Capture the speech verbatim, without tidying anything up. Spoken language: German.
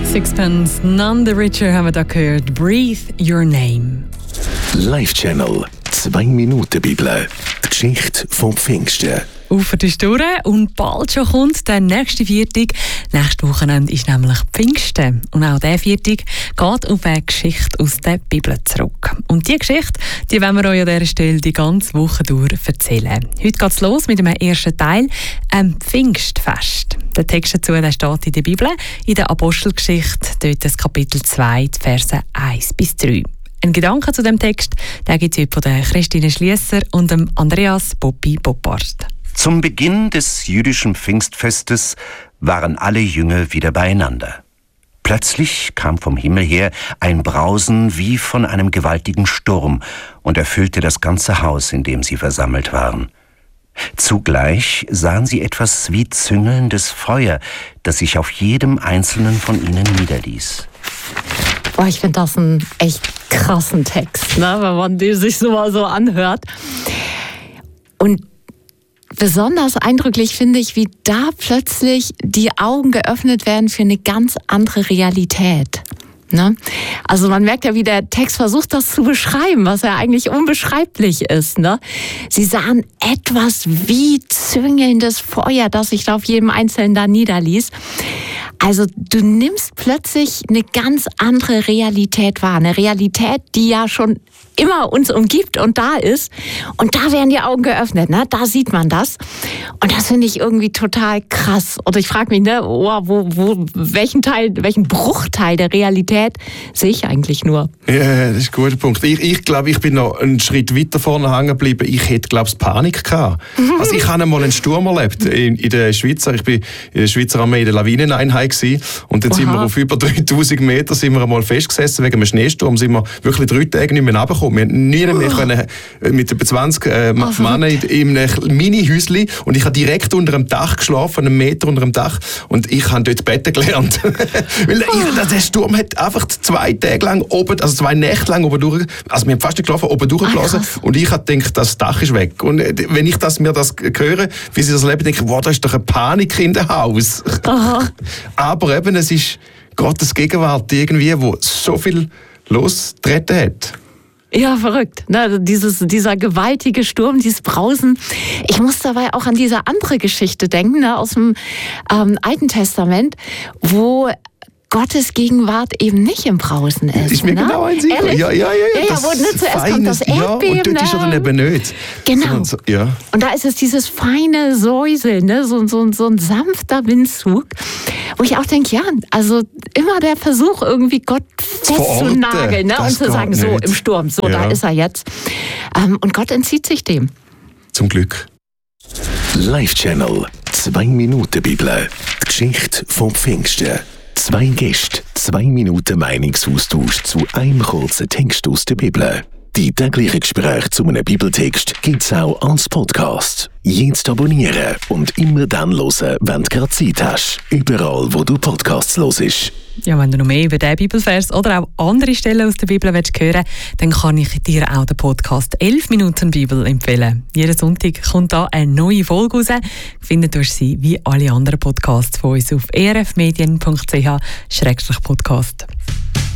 Sixpence, None the Richer haben wir da gehört. Breathe Your Name. Live-Channel, zwei Minuten Bibel, die Geschichte vom Pfingsten. Ufer ist durch und bald schon kommt der nächste Viertag. Nächstes Wochenende ist nämlich Pfingsten. Und auch dieser Viertag geht auf eine Geschichte aus der Bibel zurück. Und diese Geschichte, die wollen wir euch an dieser Stelle die ganze Woche durch erzählen. Heute geht es los mit dem ersten Teil, einem Pfingstfest. Der Text dazu der steht in der Bibel, in der Apostelgeschichte, dort das Kapitel zwei, die Verse eins bis drei. Ein Gedanke zu dem Text gibt es heute von der Christine Schliesser und dem Andreas Boppi Boppard. Zum Beginn des jüdischen Pfingstfestes waren alle Jünger wieder beieinander. Plötzlich kam vom Himmel her ein Brausen wie von einem gewaltigen Sturm und erfüllte das ganze Haus, in dem sie versammelt waren. Zugleich sahen sie etwas wie züngelndes Feuer, das sich auf jedem einzelnen von ihnen niederließ. Boah, ich finde das einen echt krassen Text, ne, wenn man den sich so mal so anhört. Und besonders eindrücklich finde ich, wie da plötzlich die Augen geöffnet werden für eine ganz andere Realität. Ne? Also man merkt ja, wie der Text versucht, das zu beschreiben, was ja eigentlich unbeschreiblich ist. Ne? Sie sahen etwas wie züngelndes Feuer, das sich da auf jedem Einzelnen da niederließ. Also du nimmst plötzlich eine ganz andere Realität wahr. Eine Realität, die ja schon immer uns umgibt und da ist. Und da werden die Augen geöffnet, ne? Da sieht man das. Und das finde ich irgendwie total krass. Und ich frage mich, ne, oh, wo, wo, welchen Teil, welchen Bruchteil der Realität sehe ich eigentlich nur? Ja, das ist ein guter Punkt. Ich, ich glaube, ich bin noch einen Schritt weiter vorne hängen geblieben. Ich hätte, glaube ich, Panik gehabt. Also ich habe einmal einen Sturm erlebt in, in der Schweiz. Ich bin in der Schweizer Armee in der Lawineneinheit gewesen. Und dann Aha. sind wir auf über dreitausend Meter sind wir einmal festgesessen. Wegen einem Schneesturm sind wir wirklich drei Tage nicht mehr runtergekommen. Wir konnten nie mehr können, mit etwa zwanzig äh, oh, Männern in, in einem Mini-Häuschen. Und ich habe direkt unter einem Dach geschlafen, einen Meter unter dem Dach. Und ich habe dort Betten gelernt. Weil ich, der Sturm hat einfach zwei Tage lang oben, also zwei Nächte lang oben durch, also wir haben fast geschlafen, oben durchgeblasen. Ah, und ich habe gedacht, das Dach ist weg. Und wenn ich das, mir das höre, wie sie das leben, denke ich, wow, da ist doch eine Panik in dem Haus. Aha. Aber eben, es ist Gottes Gegenwart irgendwie, wo so viel losgetreten hat. Ja, verrückt. Ne, dieses, dieser gewaltige Sturm, dieses Brausen. Ich muss dabei auch an diese andere Geschichte denken, ne, aus dem ähm, Alten Testament, wo Gottes Gegenwart eben nicht im Brausen ist. Ist mir ne? genau ein Sinn. Ja, ja, ja. ja, ja wo ne, zuerst kommt das Erdbeben. Ja, und dort ist er dann eben nicht. Genau. So, ja. Und da ist es dieses feine Säuseln, ne? so, so, so ein sanfter Windzug, wo ich auch denke, ja, also immer der Versuch, irgendwie Gott festzunageln ne? und zu sagen, nicht. so im Sturm, so, ja. da ist er jetzt. Ähm, und Gott entzieht sich dem. Zum Glück. Live-Channel, zwei Minuten Bibel, die Geschichte vom Pfingsten. Zwei Gäste, zwei Minuten Meinungsaustausch zu einem kurzen Text aus der Bibel. Die täglichen Gespräche zu einem Bibeltext gibt es auch als Podcast. Jetzt abonnieren und immer dann hören, wenn du gerade Zeit hast. Überall, wo du Podcasts hörst. Ja, wenn du noch mehr über diesen Bibelvers oder auch andere Stellen aus der Bibel willst hören, dann kann ich dir auch den Podcast elf Minuten Bibel empfehlen. Jeden Sonntag kommt da eine neue Folge raus. Findet durch sie wie alle anderen Podcasts von uns auf e r f medien punkt c h slash podcast.